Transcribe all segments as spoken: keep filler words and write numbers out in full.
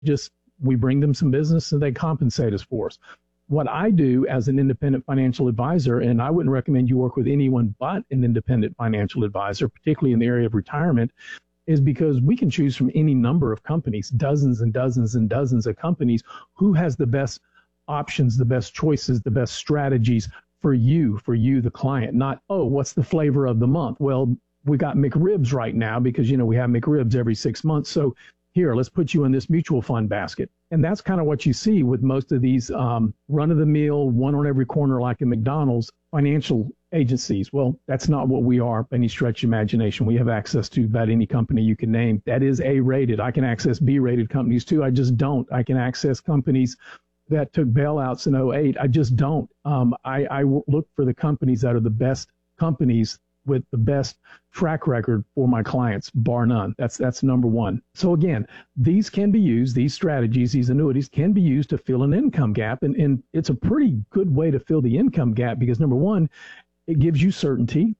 just, we bring them some business and they compensate us for us. What I do as an independent financial advisor, and I wouldn't recommend you work with anyone but an independent financial advisor, particularly in the area of retirement, is because we can choose from any number of companies, dozens and dozens and dozens of companies, who has the best options, the best choices, the best strategies for you, for you, the client. Not, oh, what's the flavor of the month? Well, we got McRibs right now because, you know, we have McRibs every six months. So here, let's put you in this mutual fund basket. And that's kind of what you see with most of these um, run-of-the-mill, one on every corner like a McDonald's financial agencies. Well, that's not what we are by any stretch of imagination. We have access to about any company you can name that is A-rated. I can access B-rated companies too. I just don't. I can access companies that took bailouts in oh eight. I just don't. Um, I, I look for the companies that are the best companies with the best track record for my clients, bar none. That's that's number one. So again, these can be used, these strategies, these annuities can be used to fill an income gap. And, and it's a pretty good way to fill the income gap because, number one, it gives you certainty.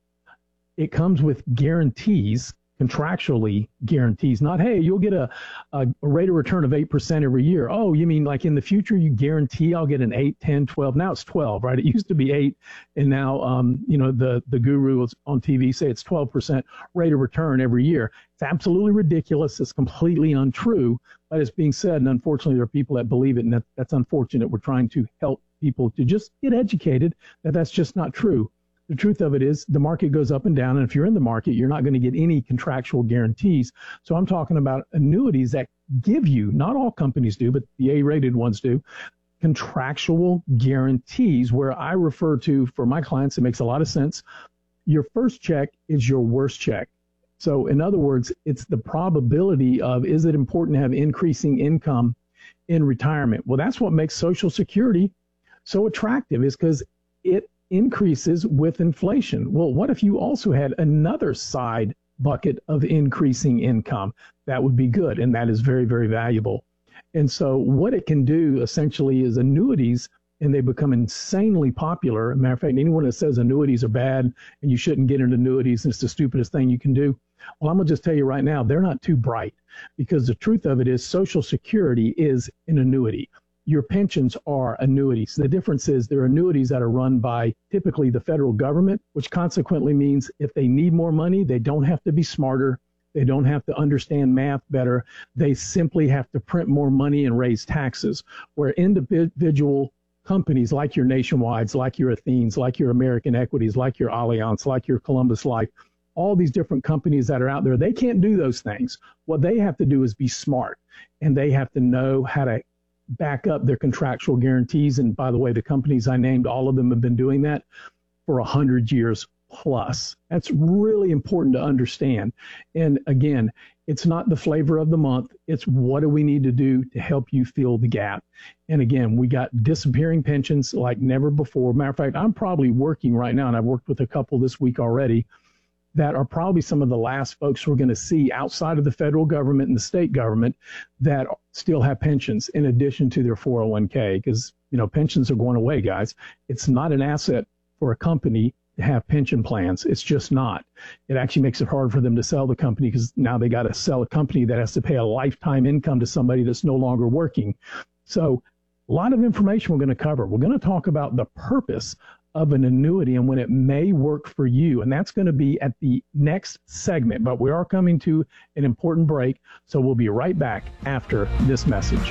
It comes with guarantees, contractually guarantees, not, hey, you'll get a, a, a rate of return of eight percent every year. Oh, you mean like in the future, you guarantee I'll get an eight, ten, twelve. Now it's twelve, right? It used to be eight. And now, um, you know, the, the guru on T V say it's twelve percent rate of return every year. It's absolutely ridiculous. It's completely untrue, but it's being said. And unfortunately, there are people that believe it. And that, that's unfortunate. We're trying to help people to just get educated that that's just not true. The truth of it is the market goes up and down. And if you're in the market, you're not going to get any contractual guarantees. So I'm talking about annuities that give you, not all companies do, but the A-rated ones do, contractual guarantees where I refer to, for my clients, it makes a lot of sense. Your first check is your worst check. So in other words, it's the probability of, is it important to have increasing income in retirement? Well, that's what makes Social Security so attractive, is because it increases with inflation. Well, what if you also had another side bucket of increasing income? That would be good, and that is very, very valuable. And so what it can do essentially is annuities, and they become insanely popular. As a matter of fact, anyone that says annuities are bad and you shouldn't get into annuities and it's the stupidest thing you can do, well, I'm going to just tell you right now, they're not too bright, because the truth of it is Social Security is an annuity. Your pensions are annuities. The difference is they're annuities that are run by typically the federal government, which consequently means if they need more money, they don't have to be smarter. They don't have to understand math better. They simply have to print more money and raise taxes, where individual companies like your Nationwides, like your Athenes, like your American Equities, like your Allianz, like your Columbus Life, all these different companies that are out there, they can't do those things. What they have to do is be smart, and they have to know how to back up their contractual guarantees. And by the way, the companies I named, all of them have been doing that for a hundred years plus. That's really important to understand. And again, it's not the flavor of the month. It's what do we need to do to help you fill the gap? And again, we got disappearing pensions like never before. Matter of fact, I'm probably working right now, and I've worked with a couple this week already, that are probably some of the last folks we're going to see outside of the federal government and the state government that still have pensions in addition to their four oh one k, because, you know, pensions are going away, guys. It's not an asset for a company to have pension plans. It's just not. It actually makes it hard for them to sell the company, because now they got to sell a company that has to pay a lifetime income to somebody that's no longer working. So a lot of information we're going to cover. We're going to talk about the purpose of an annuity and when it may work for you. And that's going to be at the next segment, but we are coming to an important break. So we'll be right back after this message.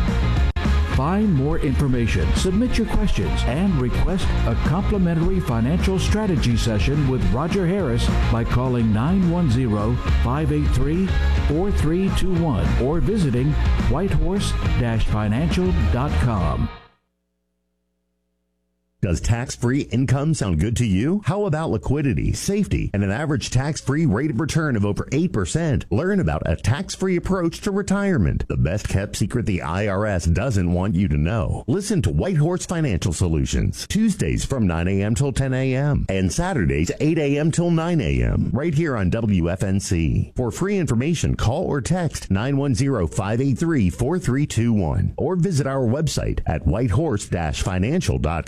Find more information, submit your questions, and request a complimentary financial strategy session with Roger Harris by calling nine one zero, five eight three, four three two one or visiting whitehorse dash financial dot com. Does tax-free income sound good to you? How about liquidity, safety, and an average tax-free rate of return of over eight percent? Learn about a tax-free approach to retirement, the best-kept secret the I R S doesn't want you to know. Listen to Whitehorse Financial Solutions, Tuesdays from nine a.m. till ten a.m. and Saturdays eight a.m. till nine a.m. right here on W F N C. For free information, call or text nine one zero, five eight three, four three two one or visit our website at whitehorse dash financial dot com.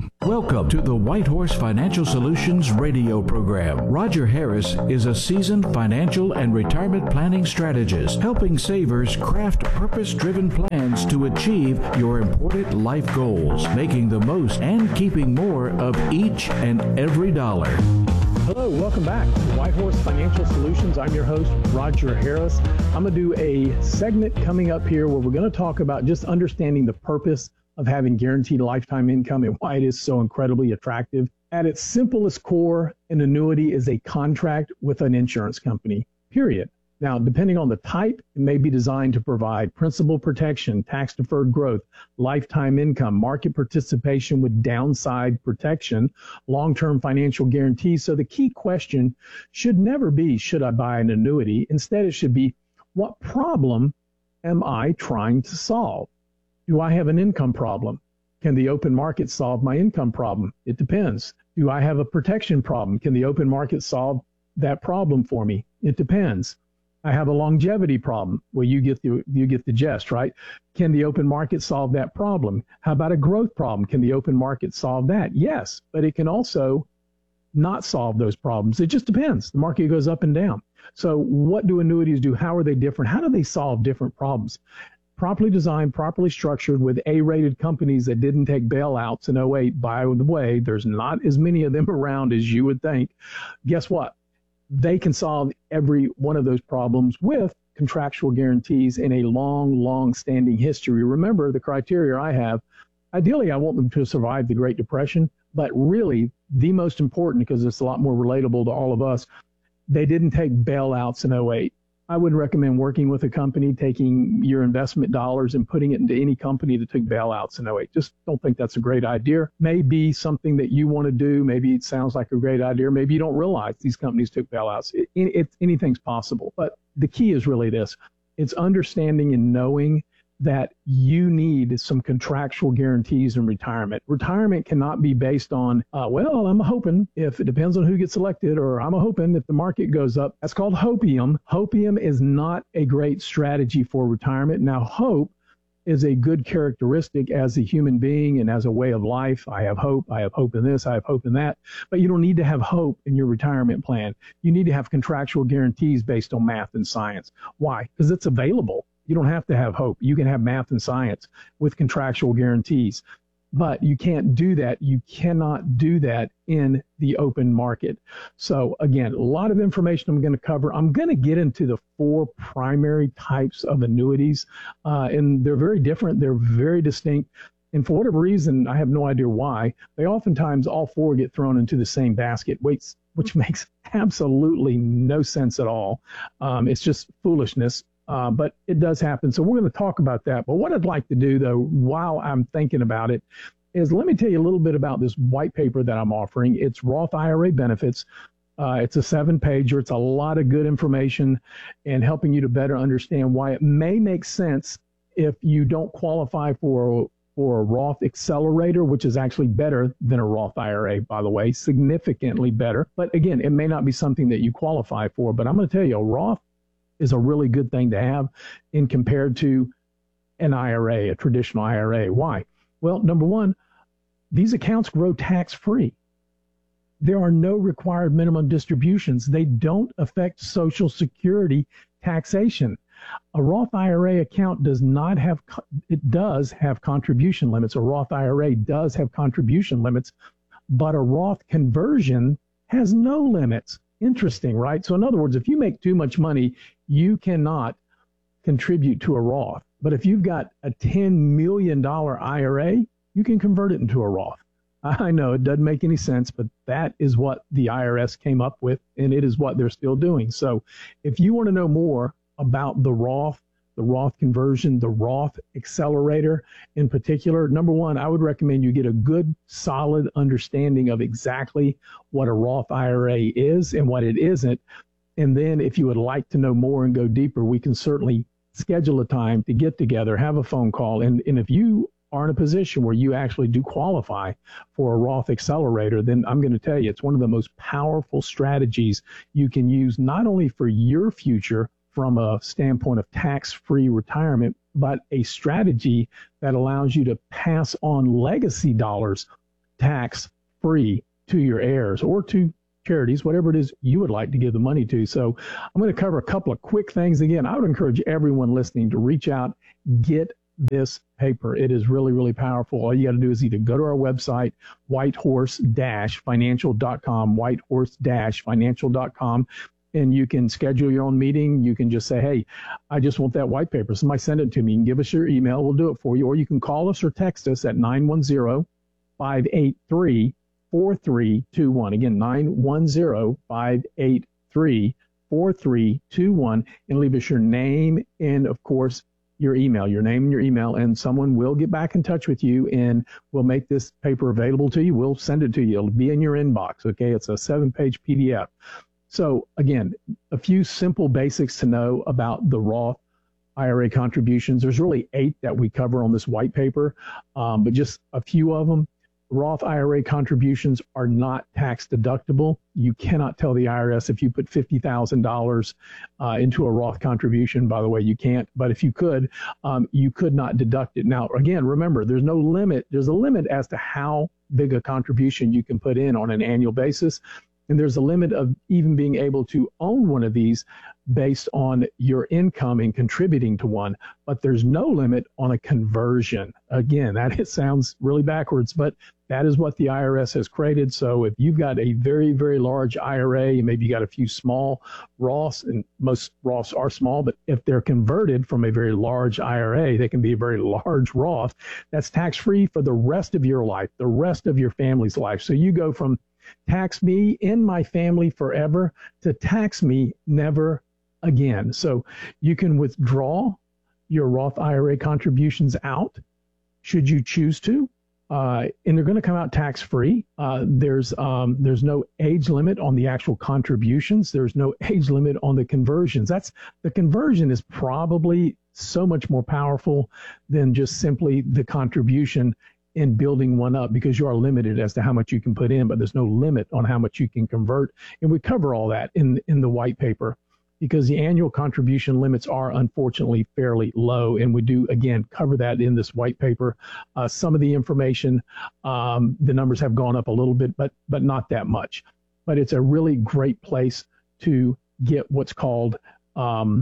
Welcome to the White Horse Financial Solutions radio program. Roger Harris is a seasoned financial and retirement planning strategist, helping savers craft purpose-driven plans to achieve your important life goals, making the most and keeping more of each and every dollar. Hello, welcome back to White Horse Financial Solutions. I'm your host, Roger Harris. I'm going to do a segment coming up here where we're going to talk about just understanding the purpose of having guaranteed lifetime income and why it is so incredibly attractive. At its simplest core, an annuity is a contract with an insurance company, period. Now, depending on the type, it may be designed to provide principal protection, tax-deferred growth, lifetime income, market participation with downside protection, long-term financial guarantees. So the key question should never be, should I buy an annuity? Instead, it should be, what problem am I trying to solve? Do I have an income problem? Can the open market solve my income problem? It depends. Do I have a protection problem? Can the open market solve that problem for me? It depends. I have a longevity problem. Well, you get the you get the gist, right? Can the open market solve that problem? How about a growth problem? Can the open market solve that? Yes, but it can also not solve those problems. It just depends. The market goes up and down. So what do annuities do? How are they different? How do they solve different problems? Properly designed, properly structured with A-rated companies that didn't take bailouts in oh eight. By the way, there's not as many of them around as you would think. Guess what? They can solve every one of those problems with contractual guarantees in a long, long-standing history. Remember the criteria I have. Ideally, I want them to survive the Great Depression, but really the most important, because it's a lot more relatable to all of us, they didn't take bailouts in oh eight. I would recommend working with a company, taking your investment dollars and putting it into any company that took bailouts in oh eight. Just don't think that's a great idea. Maybe something that you want to do. Maybe it sounds like a great idea. Maybe you don't realize these companies took bailouts. It, it, anything's possible. But the key is really this. It's understanding and knowing that you need some contractual guarantees in retirement. Retirement cannot be based on, uh, well, I'm hoping if it depends on who gets elected, or I'm hoping if the market goes up. That's called hopium. Hopium is not a great strategy for retirement. Now, hope is a good characteristic as a human being and as a way of life. I have hope. I have hope in this. I have hope in that. But you don't need to have hope in your retirement plan. You need to have contractual guarantees based on math and science. Why? Because it's available. You don't have to have hope. You can have math and science with contractual guarantees, but you can't do that. You cannot do that in the open market. So again, a lot of information I'm going to cover. I'm going to get into the four primary types of annuities, uh, and they're very different. They're very distinct. And for whatever reason, I have no idea why, they oftentimes all four get thrown into the same basket, which, which makes absolutely no sense at all. Um, it's just foolishness. Uh, but it does happen. So we're going to talk about that. But what I'd like to do, though, while I'm thinking about it, is let me tell you a little bit about this white paper that I'm offering. It's Roth I R A Benefits. Uh, it's a seven-pager. It's a lot of good information and helping you to better understand why it may make sense if you don't qualify for, for a Roth Accelerator, which is actually better than a Roth I R A, by the way, significantly better. But again, it may not be something that you qualify for. But I'm going to tell you, a Roth is a really good thing to have in compared to an I R A, a traditional I R A. Why? Well, number one, these accounts grow tax-free. There are no required minimum distributions. They don't affect Social Security taxation. A Roth I R A account does not have, it does have contribution limits. A Roth I R A does have contribution limits, but a Roth conversion has no limits. Interesting, right? So in other words, if you make too much money, you cannot contribute to a Roth. But if you've got a ten million dollars I R A, you can convert it into a Roth. I know it doesn't make any sense, but that is what the I R S came up with, and it is what they're still doing. So if you want to know more about the Roth, the Roth conversion, the Roth Accelerator in particular, number one, I would recommend you get a good, solid understanding of exactly what a Roth I R A is and what it isn't. And then if you would like to know more and go deeper, we can certainly schedule a time to get together, have a phone call. And, and if you are in a position where you actually do qualify for a Roth Accelerator, then I'm going to tell you, it's one of the most powerful strategies you can use, not only for your future from a standpoint of tax-free retirement, but a strategy that allows you to pass on legacy dollars tax-free to your heirs or to charities, whatever it is you would like to give the money to. So I'm going to cover a couple of quick things. Again, I would encourage everyone listening to reach out, get this paper. It is really, really powerful. All you got to do is either go to our website, whitehorse dash financial dot com, whitehorse dash financial dot com, and you can schedule your own meeting. You can just say, hey, I just want that white paper. Somebody send it to me. You can give us your email. We'll do it for you. Or you can call us or text us at nine one zero, five eight three, four three two one. Again, nine one zero, five eight three, four three two one, and leave us your name and, of course, your email, your name and your email, and someone will get back in touch with you and we'll make this paper available to you. We'll send it to you. It'll be in your inbox, okay? It's a seven-page P D F. So, again, a few simple basics to know about the Roth I R A contributions. There's really eight that we cover on this white paper, um, but just a few of them. Roth I R A contributions are not tax deductible. You cannot tell the I R S if you put fifty thousand dollars uh, into a Roth contribution. By the way, you can't, but if you could, um, you could not deduct it. Now, again, remember, there's no limit. There's a limit as to how big a contribution you can put in on an annual basis. And there's a limit of even being able to own one of these based on your income and contributing to one, but there's no limit on a conversion. Again, that it sounds really backwards, but that is what the I R S has created. So if you've got a very, very large I R A, and maybe you got a few small Roths, and most Roths are small, but if they're converted from a very large I R A, they can be a very large Roth. That's tax-free for the rest of your life, the rest of your family's life. So you go from tax me in my family forever to tax me never again. So you can withdraw your Roth I R A contributions out should you choose to, uh, and they're going to come out tax-free. Uh, there's um, there's no age limit on the actual contributions. There's no age limit on the conversions. That's the conversion is probably so much more powerful than just simply the contribution in building one up, because you are limited as to how much you can put in, but there's no limit on how much you can convert. And we cover all that in, in the white paper, because the annual contribution limits are unfortunately fairly low. And we do, again, cover that in this white paper. Uh, some of the information, um, the numbers have gone up a little bit, but but not that much. But it's a really great place to get what's called um,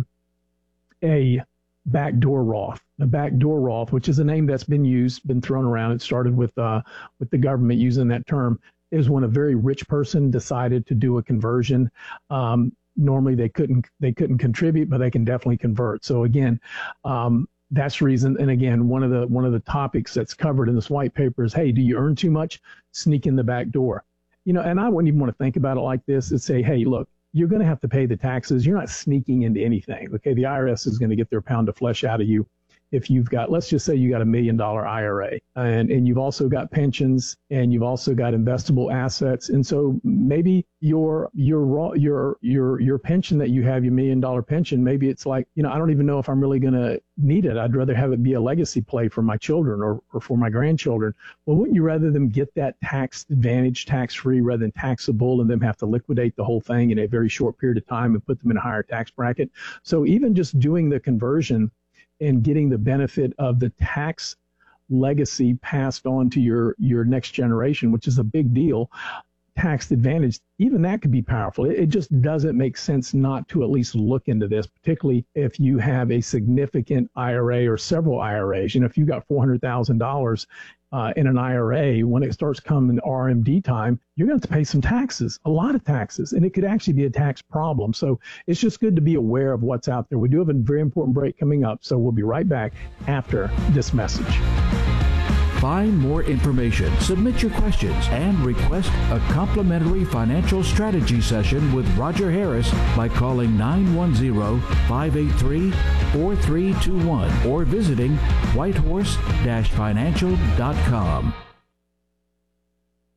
a backdoor Roth. The backdoor Roth, which is a name that's been used, been thrown around. It started with uh, with the government using that term, is when a very rich person decided to do a conversion. Um, normally they couldn't they couldn't contribute, but they can definitely convert. So again, um, that's the reason. And again, one of the one of the topics that's covered in this white paper is, hey, do you earn too much? Sneak in the back door. You know, and I wouldn't even want to think about it like this and say, hey, look, you're going to have to pay the taxes. You're not sneaking into anything. Okay, the I R S is going to get their pound of flesh out of you. If you've got, let's just say you got a million dollar I R A, and, and you've also got pensions, and you've also got investable assets. And so maybe your, your, your, your, your pension that you have, your million dollar pension, maybe it's like, you know, I don't even know if I'm really going to need it. I'd rather have it be a legacy play for my children or, or for my grandchildren. Well, wouldn't you rather them get that tax advantage, tax free, rather than taxable, and them have to liquidate the whole thing in a very short period of time and put them in a higher tax bracket? So even just doing the conversion and getting the benefit of the tax legacy passed on to your, your next generation, which is a big deal, tax advantage, even that could be powerful. It, it just doesn't make sense not to at least look into this, particularly if you have a significant I R A or several I R As. You know, if you got four hundred thousand dollars uh, in an I R A, when it starts coming R M D time, you're going to have to pay some taxes, a lot of taxes, and it could actually be a tax problem. So it's just good to be aware of what's out there. We do have a very important break coming up, so we'll be right back after this message. Find more information, submit your questions, and request a complimentary financial strategy session with Roger Harris by calling nine one zero, five eight three, four three two one or visiting whitehorse dash financial dot com.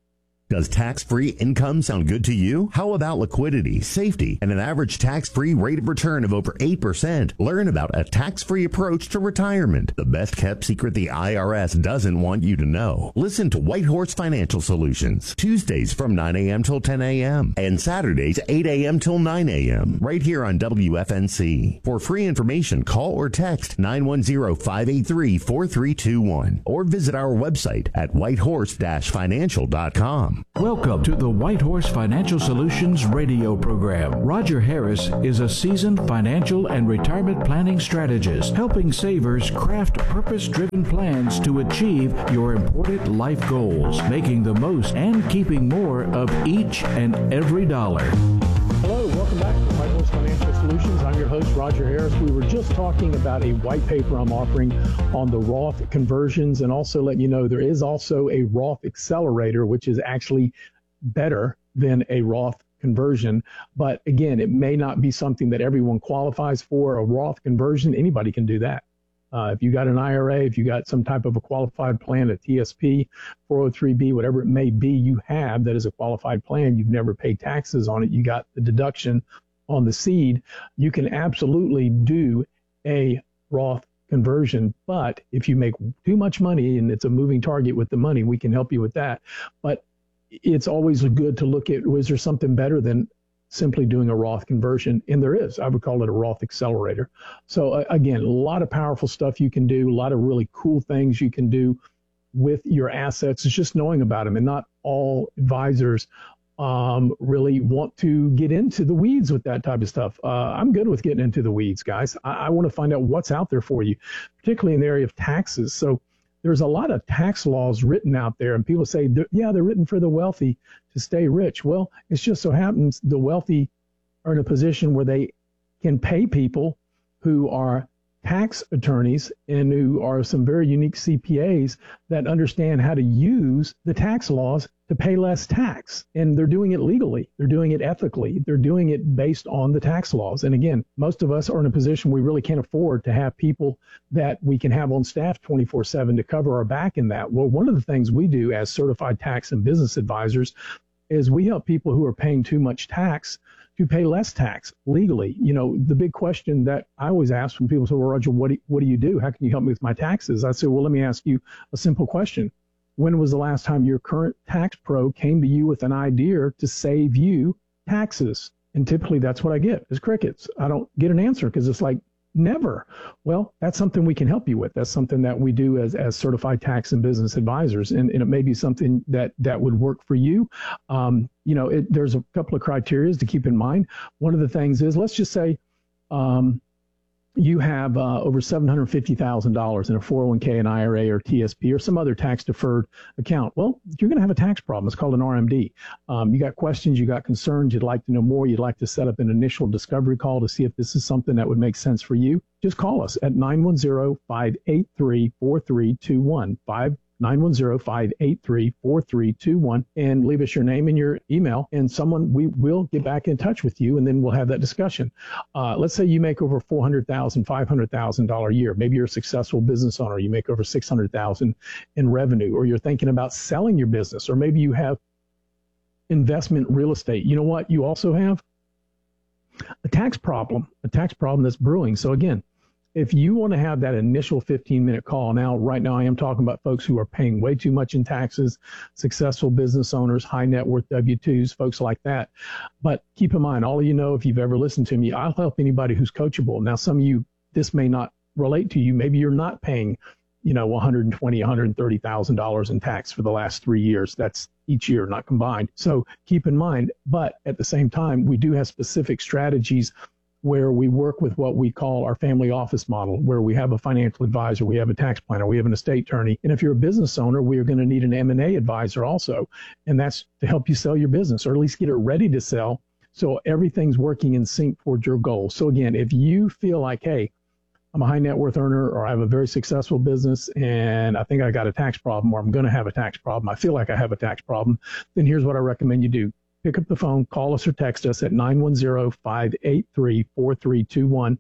Does tax-free income sound good to you? How about liquidity, safety, and an average tax-free rate of return of over eight percent? Learn about a tax-free approach to retirement, the best-kept secret the I R S doesn't want you to know. Listen to White Horse Financial Solutions, Tuesdays from nine a.m. till ten a.m. and Saturdays eight a.m. till nine a.m. right here on W F N C. For free information, call or text nine one zero, five eight three, four three two one or visit our website at whitehorse dash financial dot com. Welcome to the White Horse Financial Solutions radio program. Roger Harris is a seasoned financial and retirement planning strategist, helping savers craft purpose-driven plans to achieve your important life goals, making the most and keeping more of each and every dollar. Hello, welcome back to White Horse Financial Solutions. I'm your host, Roger Harris. We were just talking about a white paper I'm offering on the Roth conversions, and also letting you know there is also a Roth accelerator, which is actually better than a Roth conversion. But again, it may not be something that everyone qualifies for. A Roth conversion, anybody can do that. Uh, if you got an I R A, if you got some type of a qualified plan, a T S P, four oh three B, whatever it may be you have that is a qualified plan, you've never paid taxes on it, you got the deduction on the seed, you can absolutely do a Roth conversion. But if you make too much money and it's a moving target with the money, we can help you with that. But it's always good to look at, was there something better than simply doing a Roth conversion? And there is. I would call it a Roth accelerator. So uh, again, a lot of powerful stuff you can do, a lot of really cool things you can do with your assets. It's just knowing about them. And not all advisors um, really want to get into the weeds with that type of stuff. Uh, I'm good with getting into the weeds, guys. I, I want to find out what's out there for you, particularly in the area of taxes. So there's a lot of tax laws written out there, and people say, yeah, they're written for the wealthy to stay rich. Well, it just so happens the wealthy are in a position where they can pay people who are tax attorneys and who are some very unique C P As that understand how to use the tax laws to pay less tax. And they're doing it legally. They're doing it ethically. They're doing it based on the tax laws. And again, most of us are in a position we really can't afford to have people that we can have on staff twenty-four seven to cover our back in that. Well, one of the things we do as certified tax and business advisors is we help people who are paying too much tax to pay less tax legally. You know, the big question that I always ask when people say, well, Roger, what do, what do you do? How can you help me with my taxes? I say, well, let me ask you a simple question. When was the last time your current tax pro came to you with an idea to save you taxes? And typically that's what I get is crickets. I don't get an answer because it's like, never. Well, that's something we can help you with. That's something that we do as, as certified tax and business advisors. And, and it may be something that, that would work for you. Um, you know, it, there's a couple of criteria to keep in mind. One of the things is, let's just say um, you have uh, over seven hundred fifty thousand dollars in a four oh one k, an I R A, or T S P, or some other tax-deferred account. Well, you're going to have a tax problem. It's called an R M D. Um, you got questions, you got concerns, you'd like to know more, you'd like to set up an initial discovery call to see if this is something that would make sense for you. Just call us at nine one zero, five eight three, four three two one, nine one zero, five eight three, four three two one, and leave us your name and your email, and someone, we will get back in touch with you, and then we'll have that discussion. Uh, let's say you make over four hundred thousand dollars, five hundred thousand dollars a year. Maybe you're a successful business owner. You make over six hundred thousand dollars in revenue, or you're thinking about selling your business, or maybe you have investment real estate. You know what? You also have a tax problem, a tax problem that's brewing. So again, if you want to have that initial fifteen minute call, now, right now I am talking about folks who are paying way too much in taxes, successful business owners, high net worth W two's, folks like that. But keep in mind, all of you know, if you've ever listened to me, I'll help anybody who's coachable. Now, some of you, this may not relate to you. Maybe you're not paying, you know, one hundred twenty thousand dollars, one hundred thirty thousand dollars in tax for the last three years. That's each year, not combined. So keep in mind, but at the same time, we do have specific strategies where we work with what we call our family office model, where we have a financial advisor, we have a tax planner, we have an estate attorney. And if you're a business owner, we are going to need an M and A advisor also. And that's to help you sell your business, or at least get it ready to sell, so everything's working in sync towards your goals. So again, if you feel like, hey, I'm a high net worth earner, or I have a very successful business and I think I got a tax problem, or I'm going to have a tax problem, I feel like I have a tax problem, then here's what I recommend you do. Pick up the phone, call us or text us at nine one zero, five eight three, four three two one.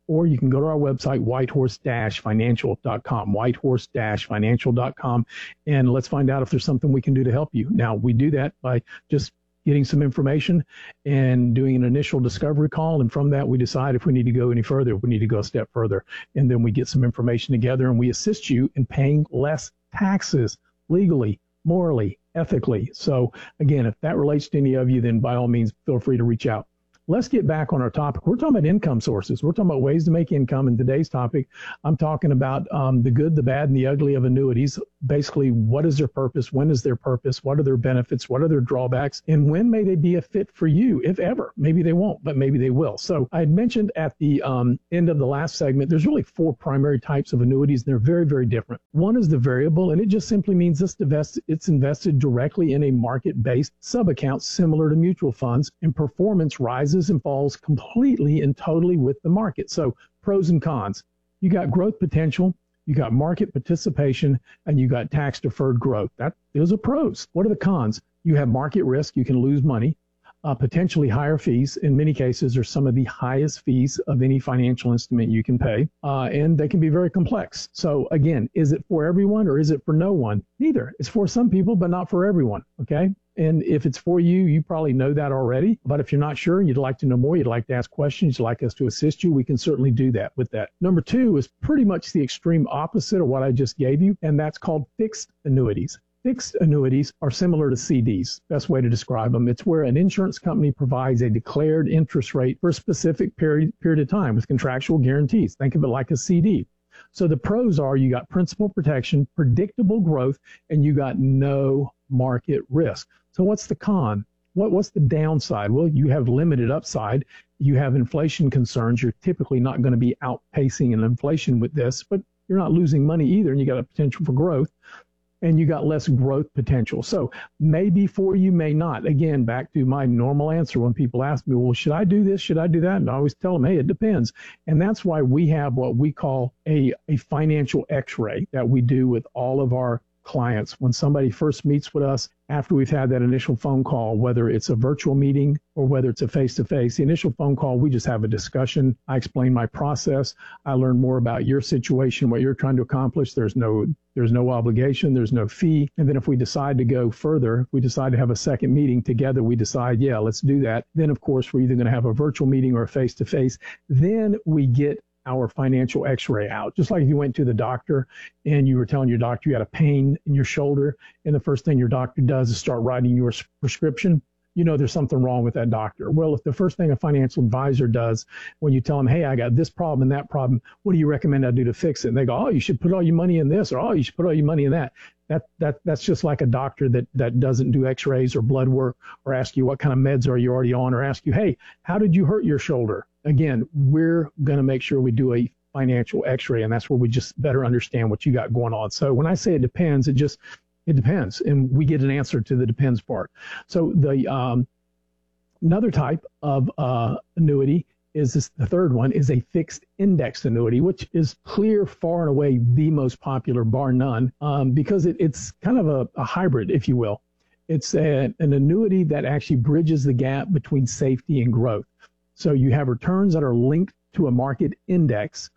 or you can go to our website, whitehorse dash financial dot com, whitehorse dash financial dot com, and let's find out if there's something we can do to help you. Now, we do that by just getting some information and doing an initial discovery call. And from that, we decide if we need to go any further, if we need to go a step further. And then we get some information together and we assist you in paying less taxes legally, morally, ethically. So again, if that relates to any of you, then by all means, feel free to reach out. Let's get back on our topic. We're talking about income sources. We're talking about ways to make income. In today's topic, I'm talking about um, the good, the bad, and the ugly of annuities. Basically, what is their purpose? When is their purpose? What are their benefits? What are their drawbacks? And when may they be a fit for you, if ever? Maybe they won't, but maybe they will. So I had mentioned at the um, end of the last segment, there's really four primary types of annuities, and they're very, very different. One is the variable, and it just simply means it's, divest- it's invested directly in a market-based sub-account similar to mutual funds, and performance rises and falls completely and totally with the market. So pros and cons. You got growth potential, you got market participation, and you got tax deferred growth. That those are pros. What are the cons? You have market risk, you can lose money, uh, potentially higher fees. In many cases, they're some of the highest fees of any financial instrument you can pay, uh, and they can be very complex. So again, is it for everyone or is it for no one? Neither. It's for some people, but not for everyone, okay? And if it's for you, you probably know that already. But if you're not sure and you'd like to know more, you'd like to ask questions, you'd like us to assist you, we can certainly do that with that. Number two is pretty much the extreme opposite of what I just gave you, and that's called fixed annuities. Fixed annuities are similar to C Ds. Best way to describe them. It's where an insurance company provides a declared interest rate for a specific period, period of time with contractual guarantees. Think of it like a C D. So the pros are you got principal protection, predictable growth, and you got no market risk. So what's the con? What, what's the downside? Well, you have limited upside. You have inflation concerns. You're typically not going to be outpacing an inflation with this, but you're not losing money either, and you got a potential for growth, and you got less growth potential. So maybe for you, may not. Again, back to my normal answer when people ask me, well, should I do this? Should I do that? And I always tell them, hey, it depends. And that's why we have what we call a, a financial x-ray that we do with all of our clients. When somebody first meets with us after we've had that initial phone call, whether it's a virtual meeting or whether it's a face-to-face, the initial phone call, we just have a discussion. I explain my process. I learn more about your situation, what you're trying to accomplish. There's no there's no obligation. There's no fee. And then if we decide to go further, if we decide to have a second meeting together, we decide, yeah, let's do that. Then, of course, we're either going to have a virtual meeting or a face-to-face. Then we get our financial x-ray out. Just like if you went to the doctor and you were telling your doctor you had a pain in your shoulder, and the first thing your doctor does is start writing your prescription, you know there's something wrong with that doctor. Well, if the first thing a financial advisor does when you tell them, hey, I got this problem and that problem, what do you recommend I do to fix it? And they go, oh, you should put all your money in this, or oh, you should put all your money in that. That that that's just like a doctor that that doesn't do x-rays or blood work or ask you what kind of meds are you already on, or ask you, hey, how did you hurt your shoulder? Again, we're going to make sure we do a financial x-ray, and that's where we just better understand what you got going on. So when I say it depends, it just, it depends, and we get an answer to the depends part. So the um, another type of uh, annuity is this, the third one is a fixed index annuity, which is clear far and away the most popular, bar none, um, because it, it's kind of a, a hybrid, if you will. It's a, an annuity that actually bridges the gap between safety and growth. So you have returns that are linked to a market index.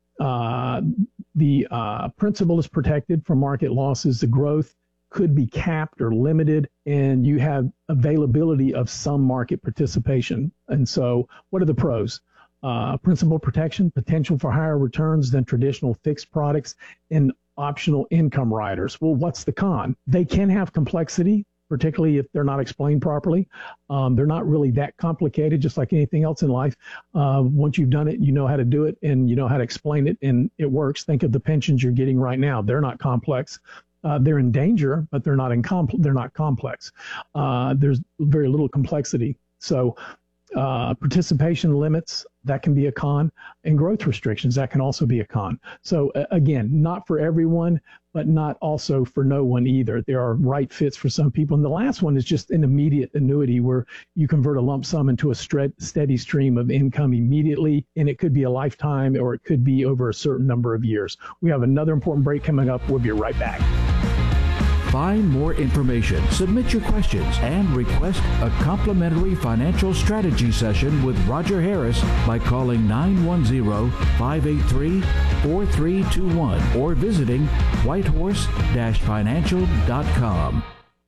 Uh, the uh, principal is protected from market losses. The growth could be capped or limited, and you have availability of some market participation. And so what are the pros? Uh, principal protection, potential for higher returns than traditional fixed products, and optional income riders. Well, what's the con? They can have complexity, particularly if they're not explained properly. Um, they're not really that complicated, just like anything else in life. Uh, once you've done it, you know how to do it, and you know how to explain it, and it works. Think of the pensions you're getting right now. They're not complex. Uh, they're in danger, but they're not in compl- they're not complex. Uh, there's very little complexity. So uh, participation limits, that can be a con, and growth restrictions, that can also be a con. So uh, again, not for everyone, but not also for no one either. There are right fits for some people. And the last one is just an immediate annuity where you convert a lump sum into a stre- steady stream of income immediately, and it could be a lifetime or it could be over a certain number of years. We have another important break coming up. We'll be right back. Find more information, submit your questions, and request a complimentary financial strategy session with Roger Harris by calling nine one zero, five eight three, four three two one or visiting whitehorse dash financial dot com.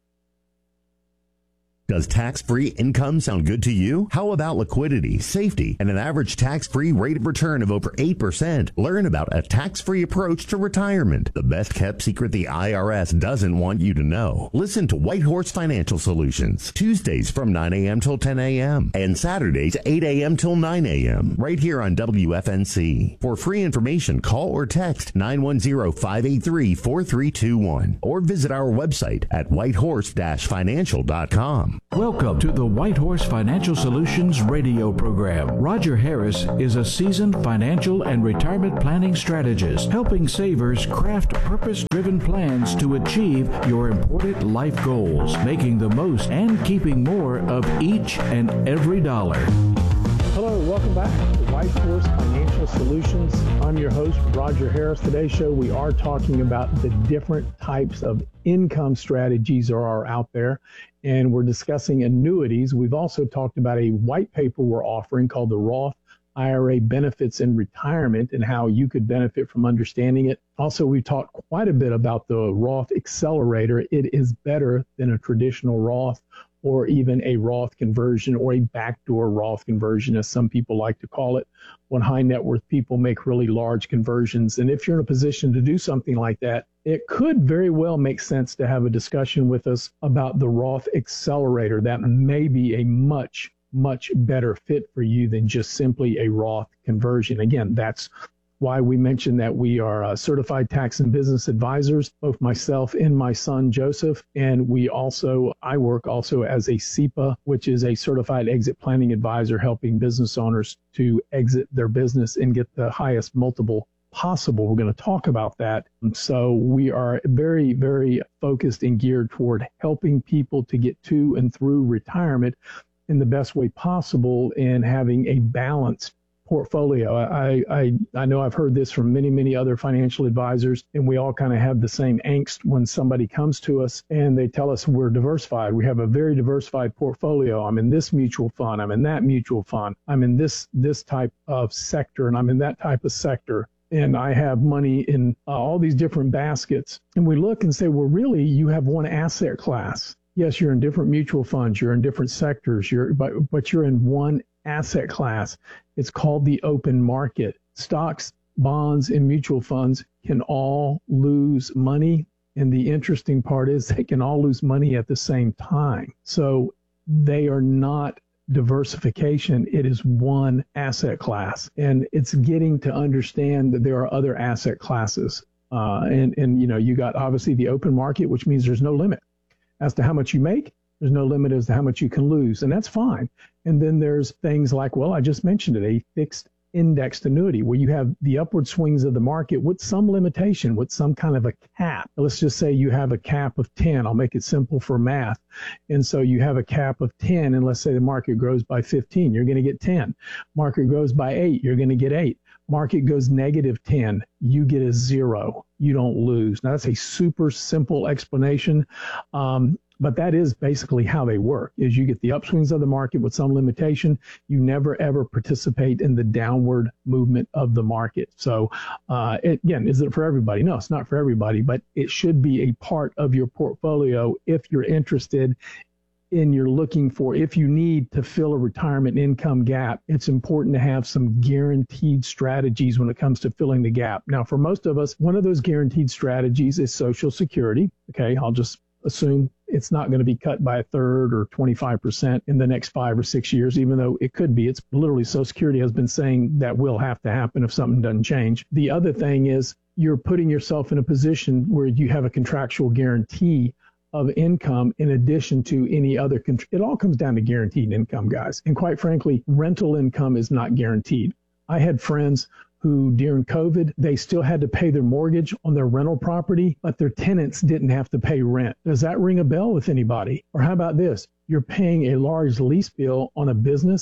Does tax-free income sound good to you? How about liquidity, safety, and an average tax-free rate of return of over eight percent? Learn about a tax-free approach to retirement, the best-kept secret the I R S doesn't want you to know. Listen to Whitehorse Financial Solutions, Tuesdays from nine a.m. till ten a.m. and Saturdays eight a.m. till nine a.m. right here on W F N C. For free information, call or text nine one zero, five eight three, four three two one or visit our website at whitehorse dash financial dot com. Welcome to the Whitehorse Financial Solutions radio program. Roger Harris is a seasoned financial and retirement planning strategist, helping savers craft purpose-driven plans to achieve your important life goals, making the most and keeping more of each and every dollar. Hello, welcome back to Whitehorse Financial Solutions. I'm your host, Roger Harris. Today's show, we are talking about the different types of income strategies that are out there, and we're discussing annuities. We've also talked about a white paper we're offering called the Roth I R A Benefits in Retirement and how you could benefit from understanding it. Also, we talked quite a bit about the Roth Accelerator. It is better than a traditional Roth or even a Roth conversion or a backdoor Roth conversion, as some people like to call it, when high net worth people make really large conversions. And if you're in a position to do something like that, it could very well make sense to have a discussion with us about the Roth Accelerator. That may be a much, much better fit for you than just simply a Roth conversion. Again, that's why we mentioned that we are uh, certified tax and business advisors, both myself and my son, Joseph. And we also, I work also as a S E P A, which is a certified exit planning advisor, helping business owners to exit their business and get the highest multiple possible. We're going to talk about that. And so we are very, very focused and geared toward helping people to get to and through retirement in the best way possible and having a balanced portfolio. I, I, I know I've heard this from many, many other financial advisors, and we all kind of have the same angst when somebody comes to us and they tell us we're diversified. We have a very diversified portfolio. I'm in this mutual fund. I'm in that mutual fund. I'm in this, this type of sector, and I'm in that type of sector. And I have money in uh, all these different baskets. And we look and say, well, really, you have one asset class. Yes, you're in different mutual funds. You're in different sectors. You're, but, but you're in one asset class. It's called the open market. Stocks, bonds, and mutual funds can all lose money. And the interesting part is they can all lose money at the same time. So they are not diversification. It is one asset class. And it's getting to understand that there are other asset classes. Uh, and, and, you know, you got obviously the open market, which means there's no limit as to how much you make. There's no limit as to how much you can lose, and that's fine. And then there's things like, well, I just mentioned it, a fixed indexed annuity, where you have the upward swings of the market with some limitation, with some kind of a cap. Let's just say you have a cap of ten. I'll make it simple for math. And so you have a cap of ten, and let's say the market grows by fifteen, you're going to get ten. Market grows by eight, you're going to get eight. Market goes negative ten, you get a zero. You don't lose. Now, that's a super simple explanation. Um, But that is basically how they work, is you get the upswings of the market with some limitation. You never, ever participate in the downward movement of the market. So uh, it, again, is it for everybody? No, it's not for everybody, but it should be a part of your portfolio if you're interested and you're looking for, if you need to fill a retirement income gap. It's important to have some guaranteed strategies when it comes to filling the gap. Now, for most of us, one of those guaranteed strategies is Social Security. Okay, I'll just assume it's not going to be cut by a third or twenty-five percent in the next five or six years, even though it could be. It's literally Social Security has been saying that will have to happen if something doesn't change. The other thing is you're putting yourself in a position where you have a contractual guarantee of income in addition to any other. Con- it all comes down to guaranteed income, guys. And quite frankly, rental income is not guaranteed. I had friends who during COVID, they still had to pay their mortgage on their rental property, but their tenants didn't have to pay rent. Does that ring a bell with anybody? Or how about this? You're paying a large lease bill on a business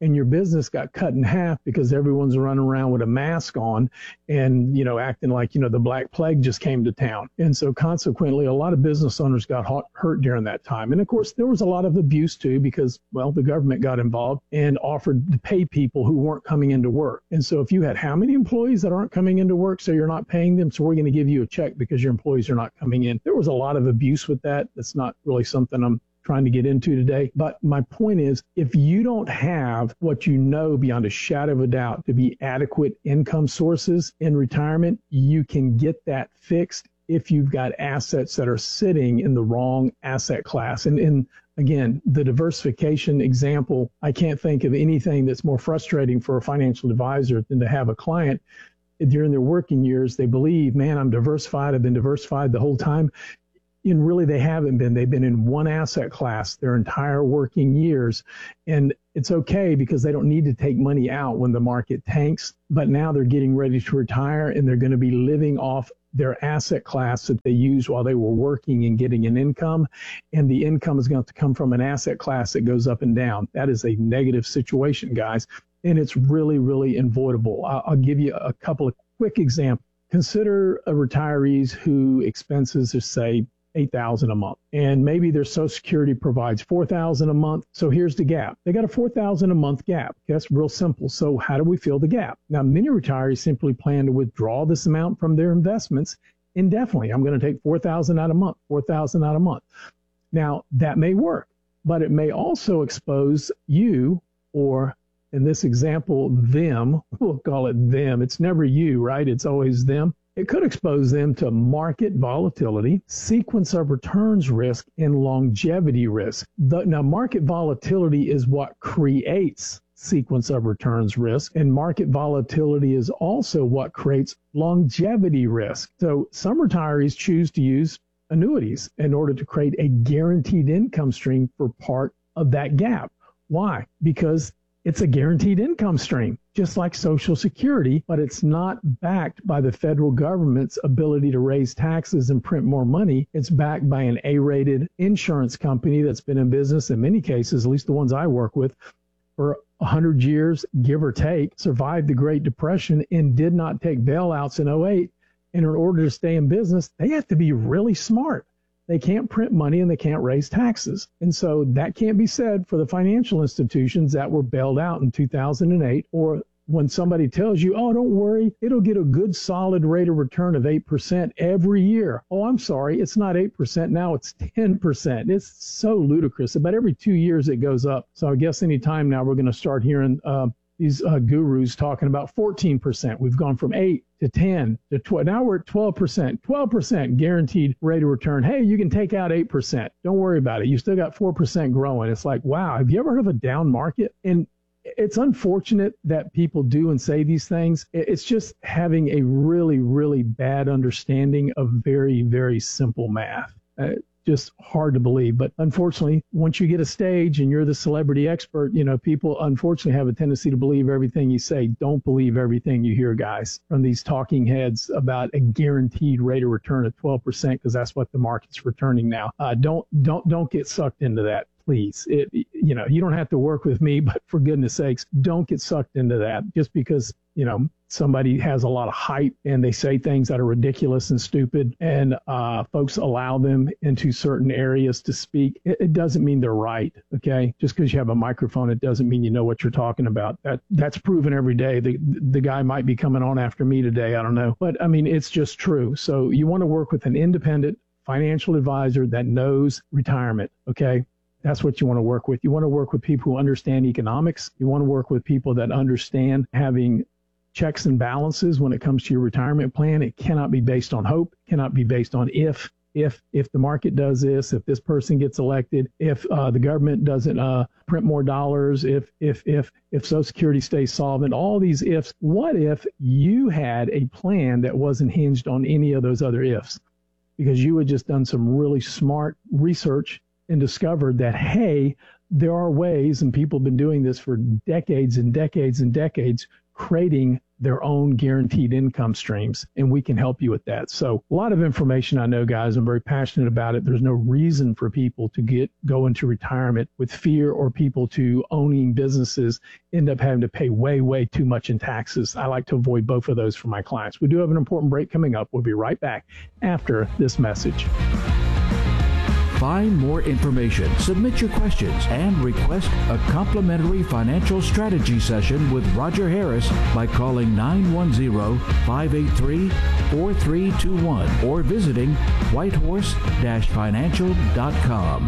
and your business got cut in half because everyone's running around with a mask on and, you know, acting like, you know, the Black Plague just came to town. And so consequently, a lot of business owners got hurt during that time. And of course, there was a lot of abuse too, because, well, the government got involved and offered to pay people who weren't coming into work. And so if you had how many employees that aren't coming into work, so you're not paying them, so we're going to give you a check because your employees are not coming in. There was a lot of abuse with that. That's not really something I'm trying to get into today. But my point is, if you don't have what you know beyond a shadow of a doubt to be adequate income sources in retirement, you can get that fixed if you've got assets that are sitting in the wrong asset class. And, and again, the diversification example, I can't think of anything that's more frustrating for a financial advisor than to have a client during their working years. They believe, man, I'm diversified. I've been diversified the whole time. And really, they haven't been. They've been in one asset class their entire working years. And it's okay because they don't need to take money out when the market tanks. But now they're getting ready to retire and they're going to be living off their asset class that they used while they were working and getting an income. And the income is going to come from an asset class that goes up and down. That is a negative situation, guys. And it's really, really avoidable. I'll, I'll give you a couple of quick examples. Consider a retirees who expenses are, say, eight thousand dollars a month, and maybe their Social Security provides four thousand dollars a month. So here's the gap. They got a four thousand dollars a month gap. That's real simple. So how do we fill the gap? Now, many retirees simply plan to withdraw this amount from their investments indefinitely. I'm going to take four thousand dollars out a month, four thousand dollars out a month. Now, that may work, but it may also expose you, or in this example, them. We'll call it them. It's never you, right? It's always them. It could expose them to market volatility, sequence of returns risk, and longevity risk. The, now, market volatility is what creates sequence of returns risk, and market volatility is also what creates longevity risk. So some retirees choose to use annuities in order to create a guaranteed income stream for part of that gap. Why? Because it's a guaranteed income stream, just like Social Security, but it's not backed by the federal government's ability to raise taxes and print more money. It's backed by an A-rated insurance company that's been in business in many cases, at least the ones I work with, for one hundred years, give or take, survived the Great Depression and did not take bailouts in oh eight. And in order to stay in business, they have to be really smart. They can't print money and they can't raise taxes. And so that can't be said for the financial institutions that were bailed out in two thousand eight, or when somebody tells you, oh, don't worry, it'll get a good solid rate of return of eight percent every year. Oh, I'm sorry, it's not eight percent now, it's ten percent. It's so ludicrous. About every two years it goes up. So I guess any time now we're going to start hearing uh, these uh, gurus talking about fourteen percent. We've gone from eight to ten to twelve. Now we're at twelve percent, twelve percent guaranteed rate of return. Hey, you can take out eight percent. Don't worry about it. You still got four percent growing. It's like, wow, have you ever heard of a down market? And it's unfortunate that people do and say these things. It's just having a really, really bad understanding of very, very simple math. Uh, just hard to believe. But unfortunately, once you get a stage and you're the celebrity expert, you know, people unfortunately have a tendency to believe everything you say. Don't believe everything you hear, guys, from these talking heads about a guaranteed rate of return of twelve percent, because that's what the market's returning now. Uh, don't, don't, don't get sucked into that. Please, it, you know, you don't have to work with me, but for goodness sakes, don't get sucked into that just because, you know, somebody has a lot of hype and they say things that are ridiculous and stupid, and uh, folks allow them into certain areas to speak. It, it doesn't mean they're right. Okay. Just because you have a microphone, it doesn't mean you know what you're talking about. That that's proven every day. The, the guy might be coming on after me today. I don't know. But I mean, it's just true. So you want to work with an independent financial advisor that knows retirement. Okay. That's what you want to work with. You want to work with people who understand economics. You want to work with people that understand having checks and balances when it comes to your retirement plan. It cannot be based on hope. It cannot be based on if, if, if the market does this, if this person gets elected, if uh, the government doesn't uh, print more dollars, if, if, if, if Social Security stays solvent, all these ifs. What if you had a plan that wasn't hinged on any of those other ifs? Because you had just done some really smart research and discovered that, hey, there are ways, and people have been doing this for decades and decades and decades, creating their own guaranteed income streams, and we can help you with that. So a lot of information, I know, guys. I'm very passionate about it. There's no reason for people to get go into retirement with fear, or people to owning businesses end up having to pay way, way too much in taxes. I like to avoid both of those for my clients. We do have an important break coming up. We'll be right back after this message. Find more information, submit your questions, and request a complimentary financial strategy session with Roger Harris by calling nine one zero, five eight three, four three two one or visiting whitehorse dash financial dot com.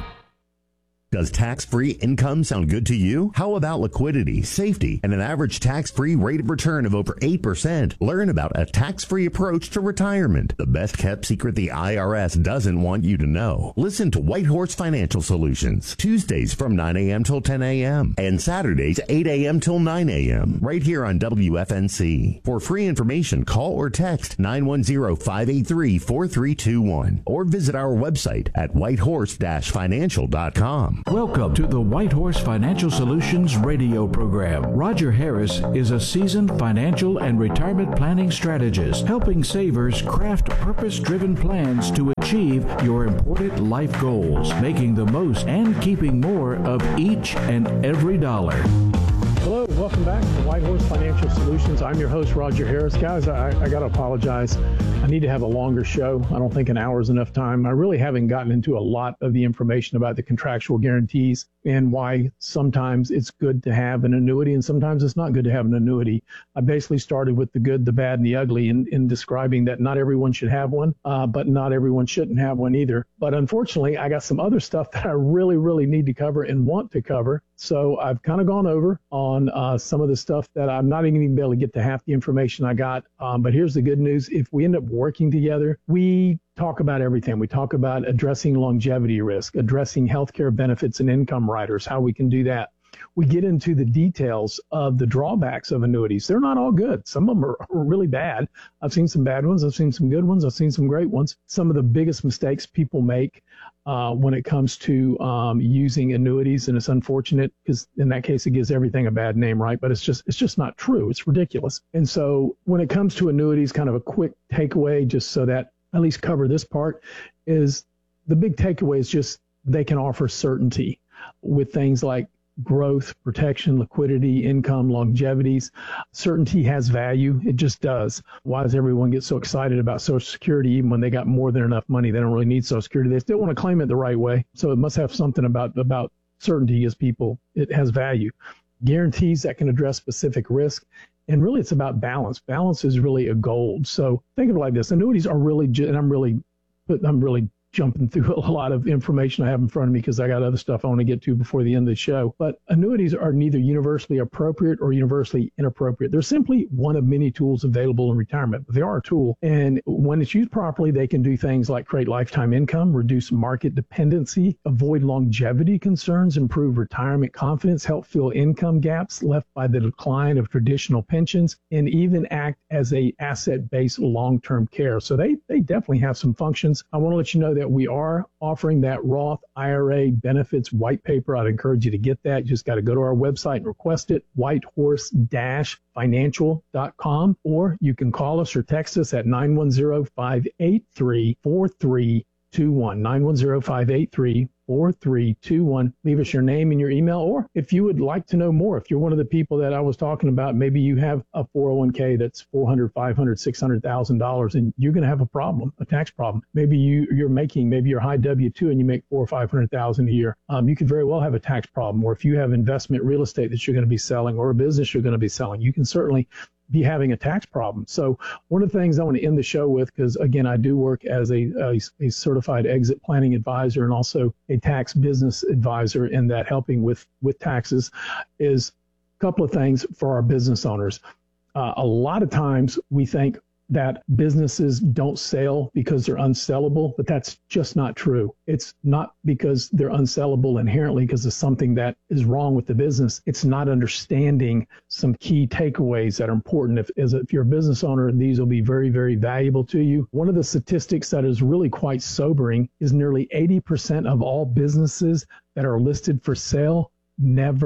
Does tax-free income sound good to you? How about liquidity, safety, and an average tax-free rate of return of over eight percent? Learn about a tax-free approach to retirement, the best-kept secret the I R S doesn't want you to know. Listen to Whitehorse Financial Solutions, Tuesdays from nine a.m. till ten a.m. and Saturdays eight a.m. till nine a.m. right here on W F N C. For free information, call or text nine one zero, five eight three, four three two one or visit our website at whitehorse dash financial dot com. Welcome to the Whitehorse Financial Solutions radio program. Roger Harris is a seasoned financial and retirement planning strategist, helping savers craft purpose-driven plans to achieve your important life goals, making the most and keeping more of each and every dollar. Hello, welcome back to Whitehorse Financial Solutions. I'm your host, Roger Harris. Guys, I, I got to apologize. I need to have a longer show. I don't think an hour is enough time. I really haven't gotten into a lot of the information about the contractual guarantees and why sometimes it's good to have an annuity and sometimes it's not good to have an annuity. I basically started with the good, the bad, and the ugly in, in describing that not everyone should have one, uh, but not everyone shouldn't have one either. But unfortunately, I got some other stuff that I really, really need to cover and want to cover. So I've kind of gone over on uh, some of the stuff that I'm not even going to be able to get to half the information I got. Um, but here's the good news. If we end up working together, we talk about everything. We talk about addressing longevity risk, addressing healthcare benefits and income riders, how we can do that. We get into the details of the drawbacks of annuities. They're not all good. Some of them are really bad. I've seen some bad ones. I've seen some good ones. I've seen some great ones. Some of the biggest mistakes people make uh, when it comes to um, using annuities, and it's unfortunate because in that case it gives everything a bad name, right? But it's just it's just not true. It's ridiculous. And so when it comes to annuities, kind of a quick takeaway, just so that at least cover this part, is the big takeaway is just they can offer certainty with things like growth, protection, liquidity, income, longevities. Certainty has value. It just does. Why does everyone get so excited about Social Security even when they got more than enough money? They don't really need Social Security. They still want to claim it the right way. So it must have something about, about certainty as people. It has value. Guarantees that can address specific risk. And really, it's about balance. Balance is really a gold. So think of it like this. Annuities are really, and I'm really, I'm really jumping through a lot of information I have in front of me because I got other stuff I want to get to before the end of the show. But annuities are neither universally appropriate or universally inappropriate. They're simply one of many tools available in retirement. But they are a tool. And when it's used properly, they can do things like create lifetime income, reduce market dependency, avoid longevity concerns, improve retirement confidence, help fill income gaps left by the decline of traditional pensions, and even act as a asset-based long-term care. So they, they definitely have some functions. I want to let you know that we are offering that Roth I R A benefits white paper. I'd encourage you to get that. You just got to go to our website and request it, whitehorse dash financial dot com, or you can call us or text us at nine one zero, five eight three, four three two one, nine one zero, five eight three, four three two one. Leave us your name and your email, or if you would like to know more, if you're one of the people that I was talking about, maybe you have a four oh one k that's four hundred thousand dollars, five hundred thousand dollars, six hundred thousand dollars, and you're going to have a problem, a tax problem. Maybe you, you're making, maybe you're high W two and you make four or five hundred thousand dollars a year. Um, you could very well have a tax problem. Or if you have investment real estate that you're going to be selling or a business you're going to be selling, you can certainly be having a tax problem. So one of the things I want to end the show with, because again, I do work as a, a, a certified exit planning advisor and also a tax business advisor in that helping with, with taxes, is a couple of things for our business owners. Uh, a lot of times we think that businesses don't sell because they're unsellable, but that's just not true. It's not because they're unsellable inherently because of something that is wrong with the business. It's not understanding some key takeaways that are important. If, as if you're a business owner, these will be very, very valuable to you. One of the statistics that is really quite sobering is nearly eighty percent of all businesses that are listed for sale never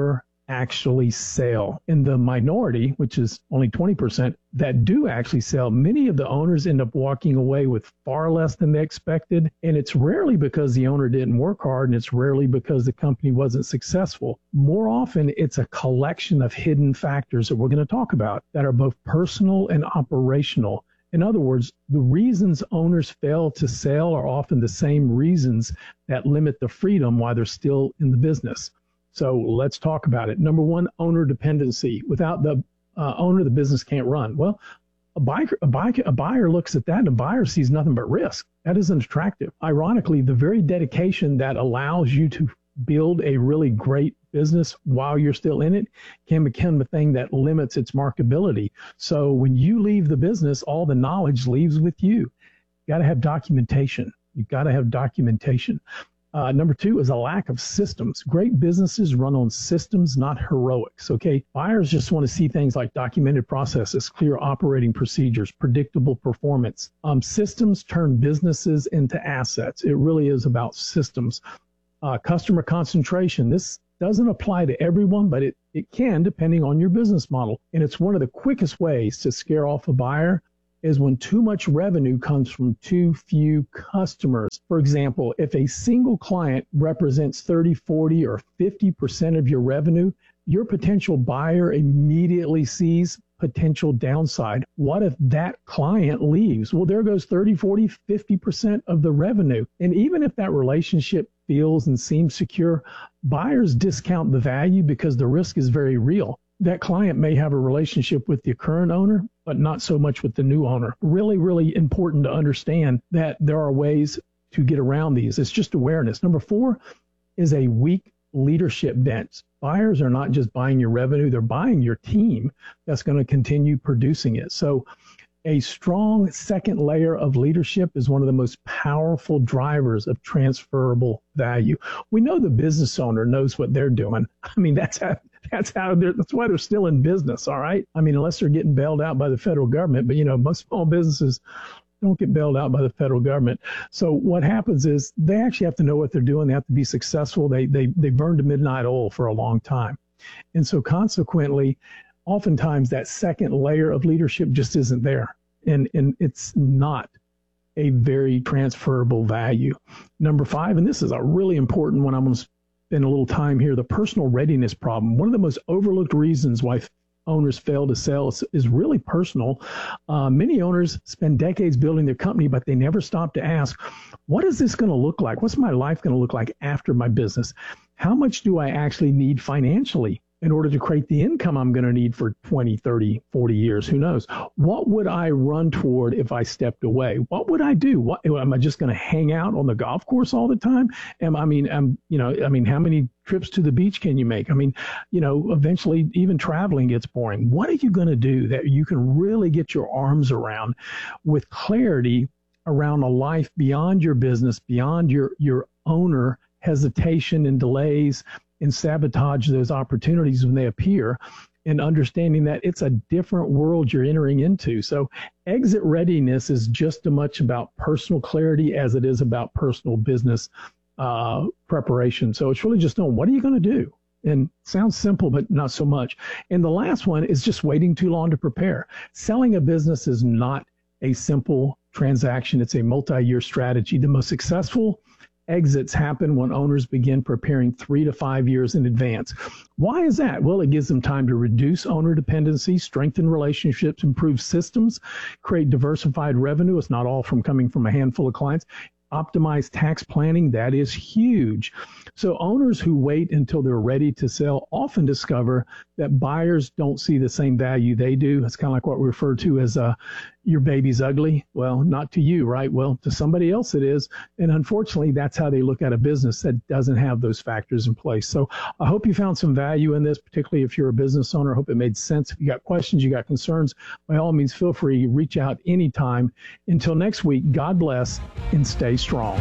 actually sell. In the minority, which is only twenty percent, that do actually sell, many of the owners end up walking away with far less than they expected. And it's rarely because the owner didn't work hard, and it's rarely because the company wasn't successful. More often, it's a collection of hidden factors that we're going to talk about that are both personal and operational. In other words, the reasons owners fail to sell are often the same reasons that limit the freedom while they're still in the business. So let's talk about it. Number one, owner dependency. Without the uh, owner, the business can't run. Well, a buyer, a, buyer, a buyer looks at that and a buyer sees nothing but risk. That isn't attractive. Ironically, the very dedication that allows you to build a really great business while you're still in it can become a thing that limits its marketability. So when you leave the business, all the knowledge leaves with you. You got to have documentation. You got to have documentation. Uh, number two is a lack of systems. Great businesses run on systems, not heroics. Okay, buyers just want to see things like documented processes, clear operating procedures, predictable performance. Um, systems turn businesses into assets. It really is about systems. Uh, customer concentration. This doesn't apply to everyone, but it, it can depending on your business model. And it's one of the quickest ways to scare off a buyer is when too much revenue comes from too few customers. For example, if a single client represents thirty, forty, or fifty percent of your revenue, your potential buyer immediately sees potential downside. What if that client leaves? Well, there goes thirty, forty, fifty percent of the revenue. And even if that relationship feels and seems secure, buyers discount the value because the risk is very real. That client may have a relationship with the current owner, but not so much with the new owner. Really, really important to understand that there are ways to get around these. It's just awareness. Number four is a weak leadership bench. Buyers are not just buying your revenue, they're buying your team that's going to continue producing it. So a strong second layer of leadership is one of the most powerful drivers of transferable value. We know the business owner knows what they're doing. I mean, that's how That's how they're, that's why they're still in business, all right? I mean, unless they're getting bailed out by the federal government, but you know, most small businesses don't get bailed out by the federal government. So what happens is they actually have to know what they're doing. They have to be successful. They they they burned a midnight oil for a long time. And so consequently, oftentimes that second layer of leadership just isn't there. And and it's not a very transferable value. Number five, and this is a really important one, I'm going to spend a little time here, the personal readiness problem. One of the most overlooked reasons why owners fail to sell is, is really personal. Uh, many owners spend decades building their company, but they never stop to ask, what is this going to look like? What's my life going to look like after my business? How much do I actually need financially in order to create the income I'm going to need for twenty, thirty, forty years? Who knows? What would I run toward if I stepped away? What would I do? What, am I just going to hang out on the golf course all the time? Am I mean, am, you know, I mean, how many trips to the beach can you make? I mean, you know, eventually even traveling gets boring. What are you going to do that you can really get your arms around with clarity around a life beyond your business, beyond your, your owner hesitation and delays and sabotage those opportunities when they appear, and understanding that it's a different world you're entering into. So exit readiness is just as much about personal clarity as it is about personal business uh, preparation. So it's really just knowing, what are you going to do? And it sounds simple, but not so much. And the last one is just waiting too long to prepare. Selling a business is not a simple transaction. It's a multi-year strategy. The most successful exits happen when owners begin preparing three to five years in advance. Why is that? Well, it gives them time to reduce owner dependency, strengthen relationships, improve systems, create diversified revenue. It's not all from coming from a handful of clients. Optimize tax planning. That is huge. So owners who wait until they're ready to sell often discover that buyers don't see the same value they do. It's kind of like what we refer to as uh, your baby's ugly. Well, not to you, right? Well, to somebody else it is. And unfortunately, that's how they look at a business that doesn't have those factors in place. So I hope you found some value in this, particularly if you're a business owner. I hope it made sense. If you got questions, you got concerns, by all means, feel free to reach out anytime. Until next week, God bless and stay strong.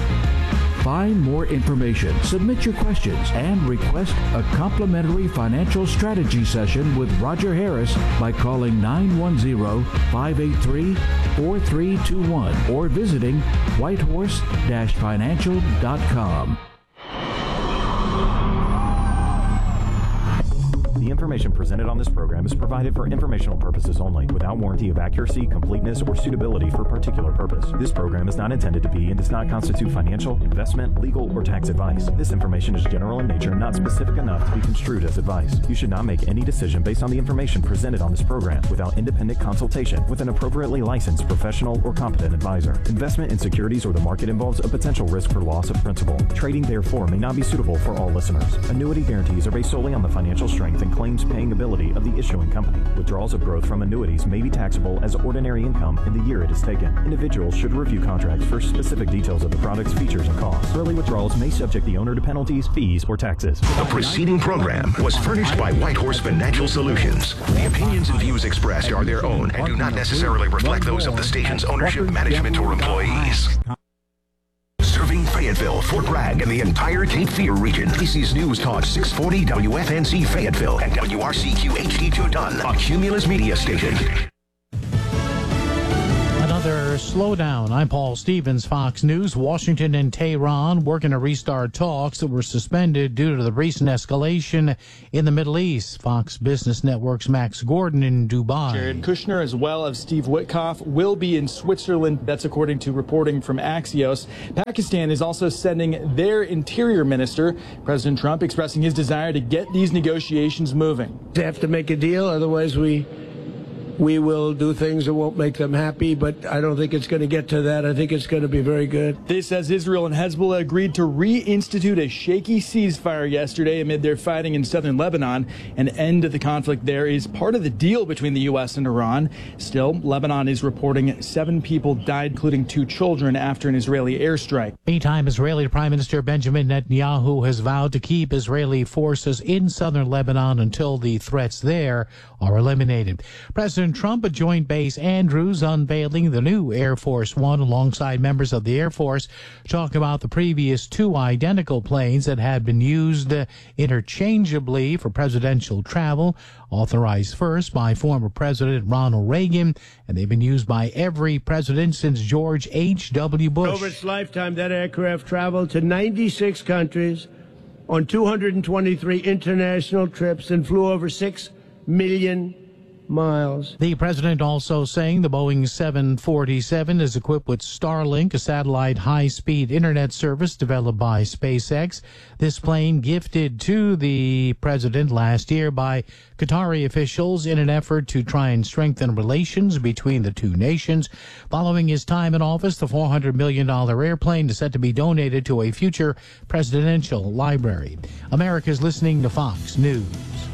Find more information, submit your questions, and request a complimentary financial strategy session with Roger Harris by calling nine one zero, five eight three, four three two one or visiting whitehorse dash financial dot com. The information presented on this program is provided for informational purposes only, without warranty of accuracy, completeness, or suitability for a particular purpose. This program is not intended to be and does not constitute financial, investment, legal, or tax advice. This information is general in nature and not specific enough to be construed as advice. You should not make any decision based on the information presented on this program without independent consultation with an appropriately licensed professional or competent advisor. Investment in securities or the market involves a potential risk for loss of principal. Trading, therefore, may not be suitable for all listeners. Annuity guarantees are based solely on the financial strength and claims paying ability of the issuing company. Withdrawals of growth from annuities may be taxable as ordinary income in the year it is taken. Individuals should review contracts for specific details of the product's features and costs. Early withdrawals may subject the owner to penalties, fees, or taxes. The preceding program was furnished by Whitehorse Financial Solutions. The opinions and views expressed are their own and do not necessarily reflect those of the station's ownership, management, or employees. Serving Fayetteville, Fort Bragg, and the entire Cape Fear region. This is News Talk six forty W F N C Fayetteville and W R C Q H D two Dunn, a Cumulus media station. Another slowdown. I'm Paul Stevens, Fox News. Washington and Tehran working to restart talks that were suspended due to the recent escalation in the Middle East. Fox Business Network's Max Gordon in Dubai. Jared Kushner, as well as Steve Witkoff, will be in Switzerland. That's according to reporting from Axios. Pakistan is also sending their interior minister. President Trump expressing his desire to get these negotiations moving. They have to make a deal, otherwise we we will do things that won't make them happy, but I don't think it's going to get to that. I think it's going to be very good. This as Israel and Hezbollah agreed to reinstitute a shaky ceasefire yesterday amid their fighting in southern Lebanon. An end to the conflict there is part of the deal between the U S and Iran. Still, Lebanon is reporting seven people died, including two children, after an Israeli airstrike. Meantime, Israeli Prime Minister Benjamin Netanyahu has vowed to keep Israeli forces in southern Lebanon until the threats there are eliminated. President Trump at Joint Base Andrews unveiling the new Air Force One alongside members of the Air Force, talking about the previous two identical planes that had been used uh, interchangeably for presidential travel, authorized first by former President Ronald Reagan, and they've been used by every president since George H W Bush. Over its lifetime, that aircraft traveled to ninety-six countries on two hundred twenty-three international trips and flew over six million miles. The president also saying the Boeing seven forty-seven is equipped with Starlink, a satellite high-speed internet service developed by SpaceX. This plane gifted to the president last year by Qatari officials in an effort to try and strengthen relations between the two nations. Following his time in office, the four hundred million dollars airplane is set to be donated to a future presidential library. America's listening to Fox News.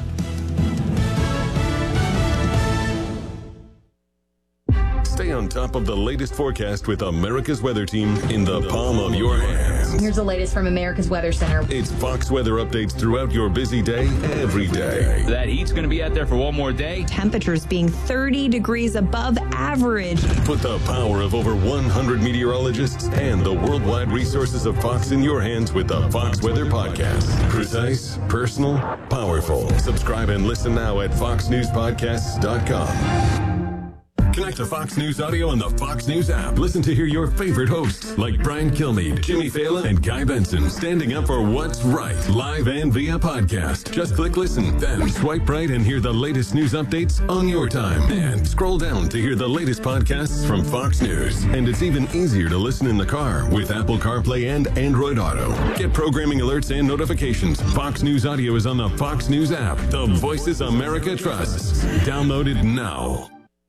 Stay on top of the latest forecast with America's Weather Team in the palm of your hand. Here's the latest from America's Weather Center. It's Fox weather updates throughout your busy day, every day. That heat's going to be out there for one more day. Temperatures being thirty degrees above average. Put the power of over one hundred meteorologists and the worldwide resources of Fox in your hands with the Fox Weather Podcast. Precise, personal, powerful. Subscribe and listen now at fox news podcasts dot com. Connect to Fox News Audio on the Fox News app. Listen to hear your favorite hosts like Brian Kilmeade, Jimmy Fallon, and Guy Benson standing up for what's right, live and via podcast. Just click listen, then swipe right and hear the latest news updates on your time. And scroll down to hear the latest podcasts from Fox News. And it's even easier to listen in the car with Apple CarPlay and Android Auto. Get programming alerts and notifications. Fox News Audio is on the Fox News app. The voices America trusts. Download it now.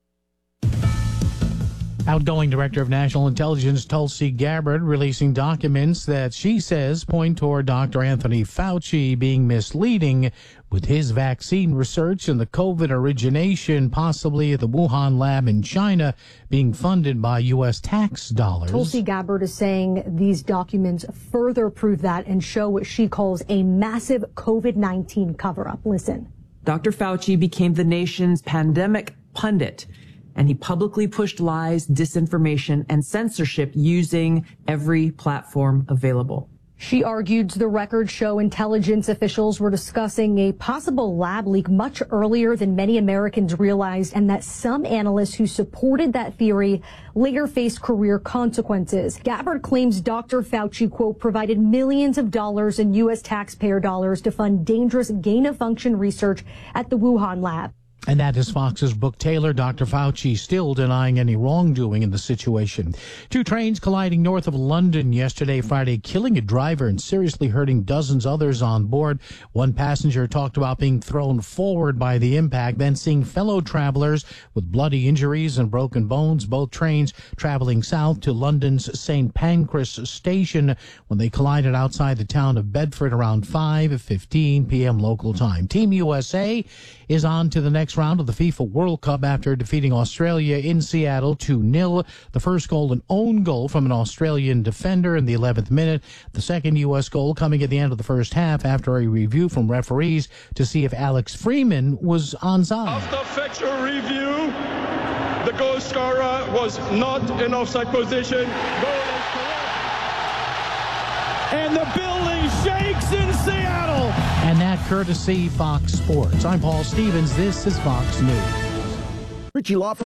Outgoing Director of National Intelligence Tulsi Gabbard releasing documents that she says point toward Doctor Anthony Fauci being misleading with his vaccine research and the COVID origination possibly at the Wuhan lab in China being funded by U S tax dollars. Tulsi Gabbard is saying these documents further prove that and show what she calls a massive COVID nineteen cover-up. Listen. Doctor Fauci became the nation's pandemic pundit, and he publicly pushed lies, disinformation, and censorship using every platform available. She argued the records show intelligence officials were discussing a possible lab leak much earlier than many Americans realized, and that some analysts who supported that theory later faced career consequences. Gabbard claims Doctor Fauci, quote, provided millions of dollars in U S taxpayer dollars to fund dangerous gain-of-function research at the Wuhan lab. And that is Fox's Brooke Taylor. Doctor Fauci still denying any wrongdoing in the situation. Two trains colliding north of London yesterday, Friday, killing a driver and seriously hurting dozens others on board. One passenger talked about being thrown forward by the impact, then seeing fellow travelers with bloody injuries and broken bones. Both trains traveling south to London's Saint Pancras station when they collided outside the town of Bedford around five fifteen p.m. local time. Team U S A is on to the next round of the FIFA World Cup after defeating Australia in Seattle two nil. The first goal, an own goal from an Australian defender in the eleventh minute. The second U S goal coming at the end of the first half after a review from referees to see if Alex Freeman was onside. After factual review, the goal scorer was not in offside position. Goal is correct. And the building shakes in Seattle. And that courtesy Fox Sports. I'm Paul Stevens. This is Fox News. Richie Lawfer.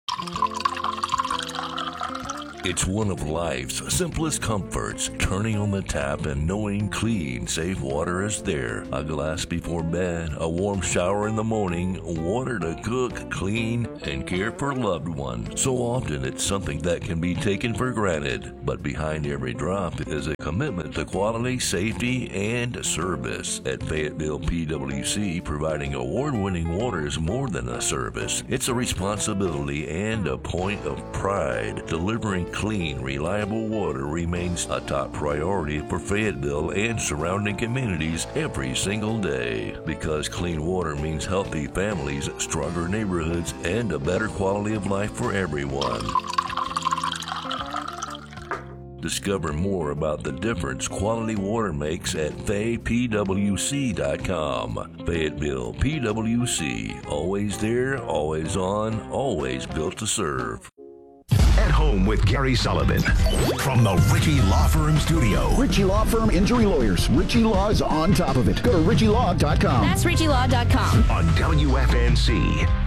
It's one of life's simplest comforts, turning on the tap and knowing clean, safe water is there. A glass before bed, a warm shower in the morning, water to cook, clean, and care for loved ones. So often it's something that can be taken for granted, but behind every drop is a commitment to quality, safety, and service. At Fayetteville P W C, providing award-winning water is more than a service. It's a responsibility and a point of pride. Delivering clean, reliable water remains a top priority for Fayetteville and surrounding communities every single day. Because clean water means healthy families, stronger neighborhoods, and a better quality of life for everyone. Discover more about the difference quality water makes at Fay P W C dot com. Fayetteville P W C. Always there, always on, always built to serve. At Home with Gary Sullivan from the Ritchie Law Firm studio. Ritchie Law Firm Injury Lawyers. Ritchie Law is on top of it. Go to Ritchie Law dot com. That's Ritchie Law dot com. On W F N C.